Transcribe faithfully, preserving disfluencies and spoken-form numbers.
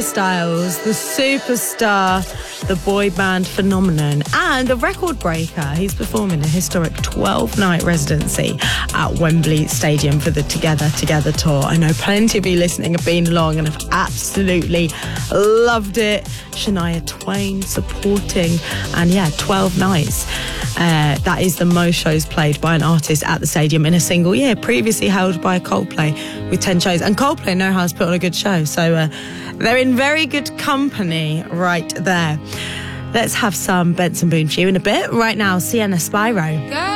Styles, the superstar, the boy band phenomenon, and a record breaker. He's performing a historic twelve-night residency at Wembley Stadium for the Together Together tour. I know plenty of you listening have been along and have absolutely loved it. Shania Twain supporting, and yeah, twelve nights. Uh, that is the most shows played by an artist at the stadium in a single year, previously held by Coldplay with ten shows. And Coldplay know how to put on a good show, so uh, they're in very good company right there. Let's have some Benson Boone for you in a bit. Right now, Sienna Spyro. Girl.